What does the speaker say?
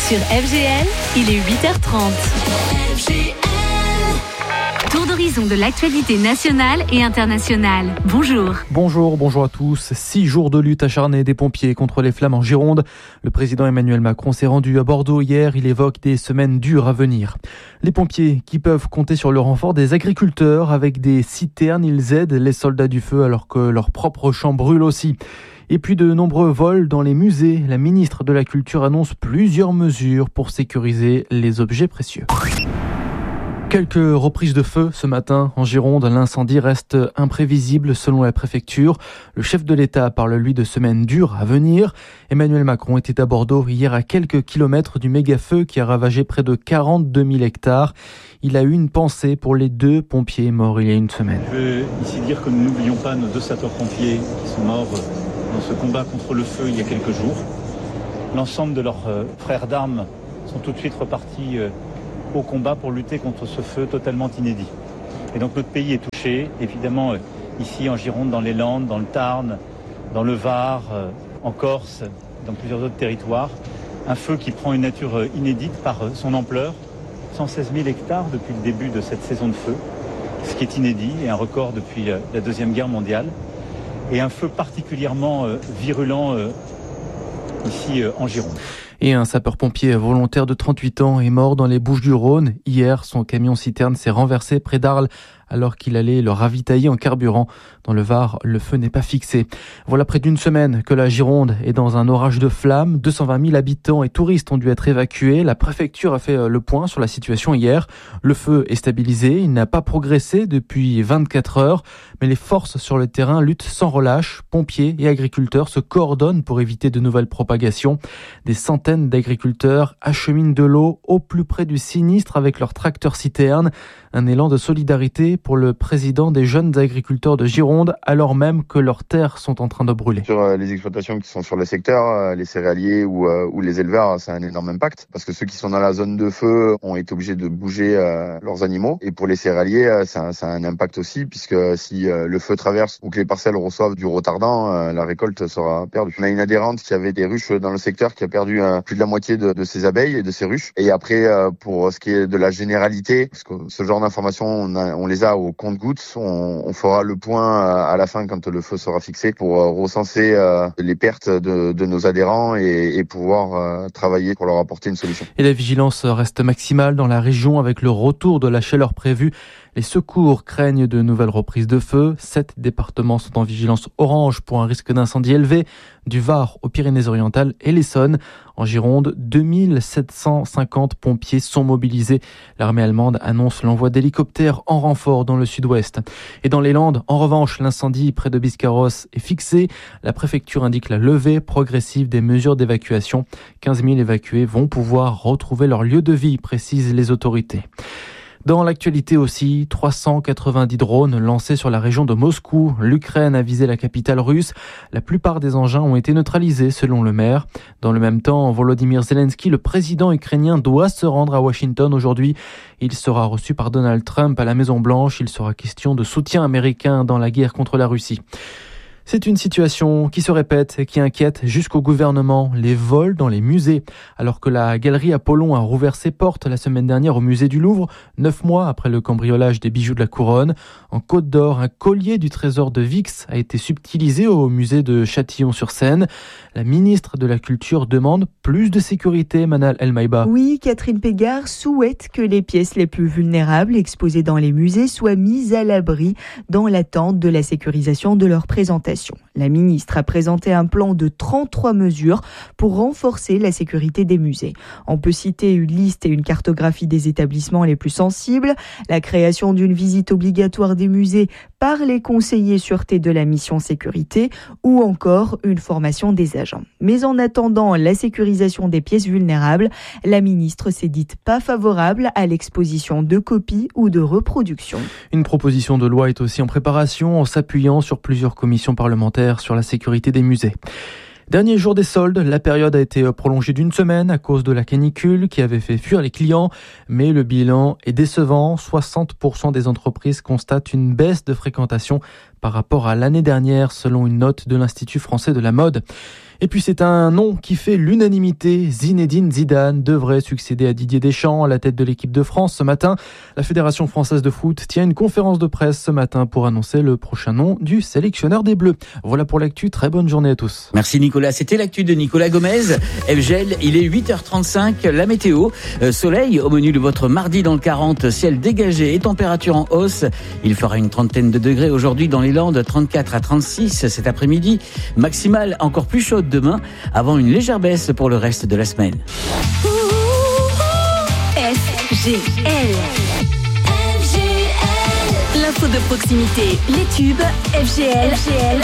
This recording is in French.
Sur FGL, il est 8h30. Tour d'horizon de l'actualité nationale et internationale. Bonjour. Bonjour à tous. 6 jours de lutte acharnée des pompiers contre les flammes en Gironde. Le président Emmanuel Macron s'est rendu à Bordeaux hier. Il évoque des semaines dures à venir. Les pompiers qui peuvent compter sur le renfort des agriculteurs. Avec des citernes, ils aident les soldats du feu alors que leurs propres champs brûlent aussi. Et puis de nombreux vols dans les musées. La ministre de la Culture annonce plusieurs mesures pour sécuriser les objets précieux. Quelques reprises de feu ce matin en Gironde. L'incendie reste imprévisible selon la préfecture. Le chef de l'État parle lui de semaines dures à venir. Emmanuel Macron était à Bordeaux hier à quelques kilomètres du méga-feu qui a ravagé près de 42 000 hectares. Il a eu une pensée pour les 2 pompiers morts il y a une semaine. Je veux ici dire que nous n'oublions pas nos 2 sapeurs-pompiers qui sont morts dans ce combat contre le feu il y a quelques jours. L'ensemble de leurs frères d'armes sont tout de suite repartis au combat pour lutter contre ce feu totalement inédit. Et donc notre pays est touché, évidemment ici en Gironde, dans les Landes, dans le Tarn, dans le Var, en Corse, dans plusieurs autres territoires. Un feu qui prend une nature inédite par son ampleur, 116 000 hectares depuis le début de cette saison de feu, ce qui est inédit et un record depuis la Deuxième Guerre mondiale. Et un feu particulièrement virulent ici en Gironde. Et un sapeur-pompier volontaire de 38 ans est mort dans les Bouches-du-Rhône. Hier, son camion-citerne s'est renversé près d'Arles alors qu'il allait le ravitailler en carburant. Dans le Var, le feu n'est pas fixé. Voilà près d'une semaine que la Gironde est dans un orage de flammes. 220 000 habitants et touristes ont dû être évacués. La préfecture a fait le point sur la situation hier. Le feu est stabilisé. Il n'a pas progressé depuis 24 heures. Mais les forces sur le terrain luttent sans relâche. Pompiers et agriculteurs se coordonnent pour éviter de nouvelles propagations. Des centaines d'agriculteurs acheminent de l'eau au plus près du sinistre avec leurs tracteurs citernes. Un élan de solidarité pour le président des jeunes agriculteurs de Gironde, alors même que leurs terres sont en train de brûler. Sur les exploitations qui sont sur le secteur, les céréaliers ou les éleveurs, ça a un énorme impact. Parce que ceux qui sont dans la zone de feu ont été obligés de bouger leurs animaux. Et pour les céréaliers, ça a un impact aussi, puisque si le feu traverse ou que les parcelles reçoivent du retardant, la récolte sera perdue. On a une adhérente qui avait des ruches dans le secteur qui a perdu plus de la moitié de ses abeilles et de ses ruches. Et après, pour ce qui est de la généralité, parce que ce genre d'informations, on les a au compte-gouttes. On fera le point à la fin quand le feu sera fixé pour recenser les pertes de nos adhérents et pouvoir travailler pour leur apporter une solution. Et la vigilance reste maximale dans la région avec le retour de la chaleur prévue. Les secours craignent de nouvelles reprises de feu. 7 départements sont en vigilance orange pour un risque d'incendie élevé, du Var aux Pyrénées-Orientales et l'Essonne. En Gironde, 2750 pompiers sont mobilisés. L'armée allemande annonce l'envoi d'hélicoptères en renfort dans le sud-ouest. Et dans les Landes, en revanche, l'incendie près de Biscarrosse est fixé. La préfecture indique la levée progressive des mesures d'évacuation. 15 000 évacués vont pouvoir retrouver leur lieu de vie, précisent les autorités. Dans l'actualité aussi, 390 drones lancés sur la région de Moscou. L'Ukraine a visé la capitale russe. La plupart des engins ont été neutralisés selon le maire. Dans le même temps, Volodymyr Zelensky, le président ukrainien, doit se rendre à Washington aujourd'hui. Il sera reçu par Donald Trump à la Maison-Blanche. Il sera question de soutien américain dans la guerre contre la Russie. C'est une situation qui se répète et qui inquiète jusqu'au gouvernement. Les vols dans les musées. Alors que la galerie Apollon a rouvert ses portes la semaine dernière au musée du Louvre, 9 mois après le cambriolage des bijoux de la couronne. En Côte d'Or, un collier du trésor de Vix a été subtilisé au musée de Châtillon-sur-Seine. La ministre de la Culture demande plus de sécurité, Manal El Maïba. Oui, Catherine Pégard souhaite que les pièces les plus vulnérables exposées dans les musées soient mises à l'abri dans l'attente de la sécurisation de leur présentation. La ministre a présenté un plan de 33 mesures pour renforcer la sécurité des musées. On peut citer une liste et une cartographie des établissements les plus sensibles, la création d'une visite obligatoire des musées par les conseillers sûreté de la mission sécurité ou encore une formation des agents. Mais en attendant la sécurisation des pièces vulnérables, la ministre s'est dite pas favorable à l'exposition de copies ou de reproductions. Une proposition de loi est aussi en préparation en s'appuyant sur plusieurs commissions parlementaires sur la sécurité des musées. Dernier jour des soldes, la période a été prolongée d'une semaine à cause de la canicule qui avait fait fuir les clients. Mais le bilan est décevant. 60% des entreprises constatent une baisse de fréquentation par rapport à l'année dernière, selon une note de l'Institut français de la mode. Et puis c'est un nom qui fait l'unanimité. Zinedine Zidane devrait succéder à Didier Deschamps à la tête de l'équipe de France ce matin. La Fédération française de foot tient une conférence de presse ce matin pour annoncer le prochain nom du sélectionneur des Bleus. Voilà pour l'actu, très bonne journée à tous. Merci Nicolas, c'était l'actu de Nicolas Gomez. FGL, il est 8h35, la météo, soleil au menu de votre mardi dans le 40, ciel dégagé et température en hausse. Il fera une trentaine de degrés aujourd'hui dans les Landes, 34 à 36 cet après-midi. Maximale encore plus chaude demain, avant une légère baisse pour le reste de la semaine. FGL. L'info de proximité, les tubes, FGL.